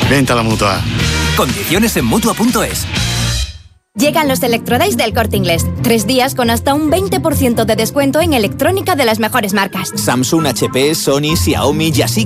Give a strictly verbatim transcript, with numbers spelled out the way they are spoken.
Vente a la Mutua. Condiciones en Mutua punto es. Llegan los Electrodays del Corte Inglés. Tres días con hasta un veinte por ciento de descuento en electrónica de las mejores marcas. Samsung, H P, Sony, Xiaomi, Yasika.